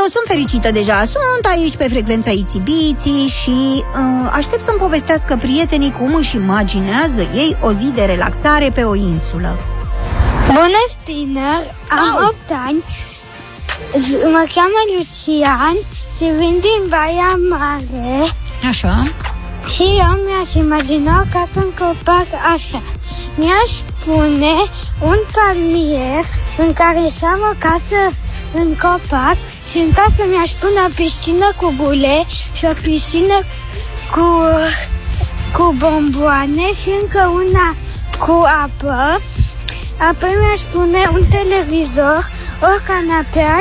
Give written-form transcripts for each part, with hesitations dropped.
sunt fericită deja. Sunt aici pe frecvența Itsy-Bitsy și aștept să-mi povestească prietenii cum își imaginează ei o zi de relaxare pe o insulă. Bună, Spinner! Am 8 ani, mă cheamă Lucian și vin din Baia Mare. Așa. Și eu mi-aș imagina o casă în copac așa. Mi-aș pune un palmier în care să am o casă în copac și în casă mi-aș pune o piscină cu bule și o piscină cu bomboane și încă una cu apă. Apoi mi-aș pune un televizor, o canapea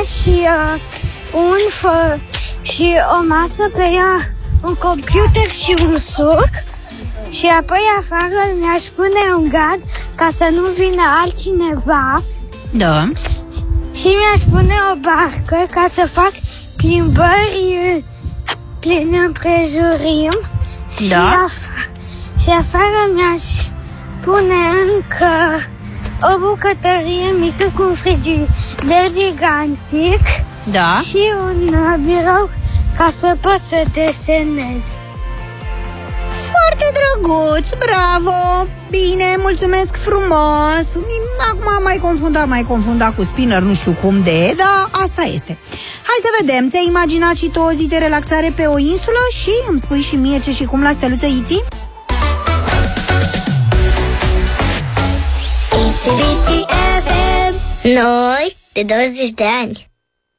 și o masă pe ea, un computer și un suc. Și apoi afară mi-aș pune un gard ca să nu vină altcineva. Da. Și mi-aș pune o barcă ca să fac plimbări prin împrejurim. Da. Și afară mi-aș pune încă o bucătărie mică cu un frigider gigantic. Da. Și un birou ca să pot să desenez. Foarte drăguț, bravo! Bine, mulțumesc frumos! Acum am mai confundat cu Spinner, nu știu cum dar asta este. Hai să vedem, ți-ai imaginat și tu o zi de relaxare pe o insulă? Și îmi spui și mie ce și cum la Steluță Itsy? Itsy Bitsy FM. Noi de 20 de ani.